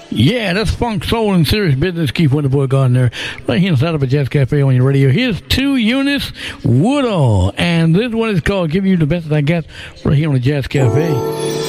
Yeah, that's funk, soul, and serious business. Keith Wonderboy Gardner right here inside of a Jazz Cafe on your radio. Here's 2 Eunice Woodall, and this one is called "Give You the Best That I Got" right here on the Jazz Cafe.